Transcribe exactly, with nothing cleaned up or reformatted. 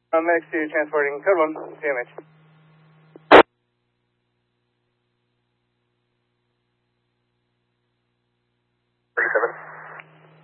Uh, Medic two transporting code one, C M H.